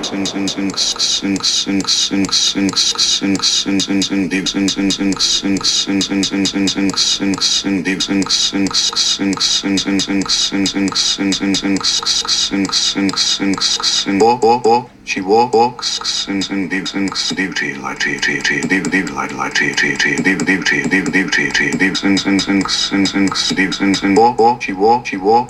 She walks and beauty like like she walks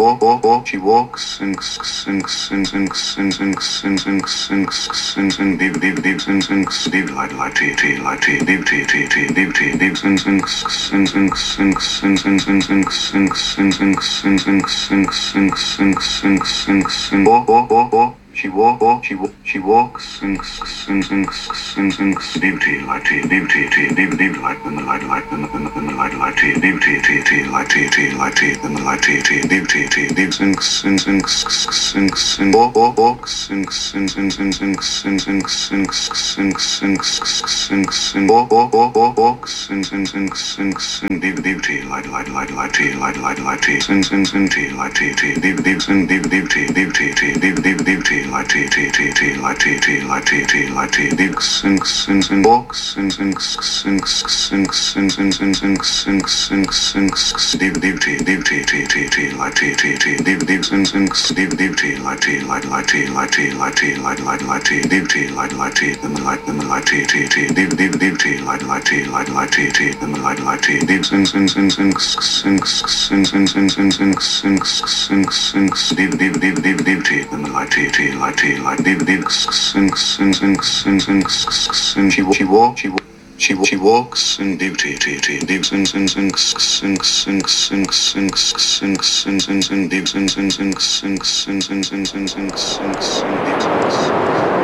she walks and beauty like beauty like the light like the light like beauty like the light beauty walks beauty like she walks in beauty